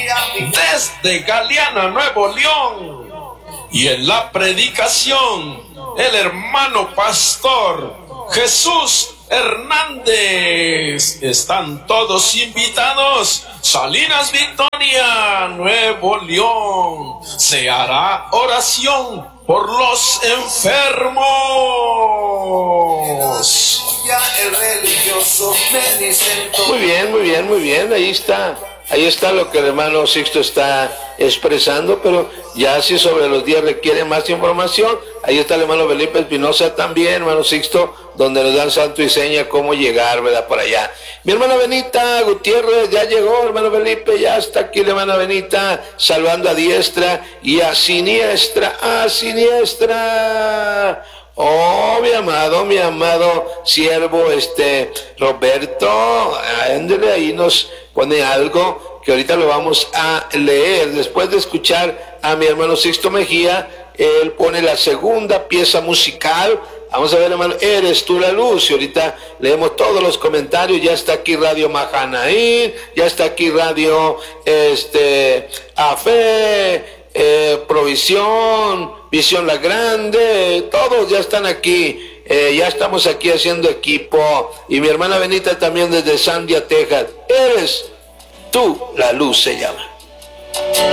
desde Galeana, Nuevo León. Y en la predicación, el hermano pastor Jesús Hernández. Están todos invitados. Salinas Victoria, Nuevo León. Se hará oración por los enfermos. Muy bien, muy bien, muy bien. Ahí está lo que el hermano Sixto está expresando, pero ya si sobre los días requiere más información, ahí está el hermano Felipe Espinosa también, hermano Sixto, donde nos dan santo y seña cómo llegar, ¿verdad? Por allá. Mi hermana Benita Gutiérrez ya llegó, hermano Felipe, ya está aquí la hermana Benita, salvando a diestra y a siniestra, Oh, mi amado siervo, Roberto, ándale, ahí nos pone algo que ahorita lo vamos a leer. Después de escuchar a mi hermano Sixto Mejía, él pone la segunda pieza musical. Vamos a ver, hermano, Eres tú la luz. Y ahorita leemos todos los comentarios. Ya está aquí Radio Mahanaín, ya está aquí Radio Afe, Provisión, Visión La Grande, todos ya están aquí, ya estamos aquí haciendo equipo. Y mi hermana Benita también desde Sandia, Texas. Eres tú la luz, se llama.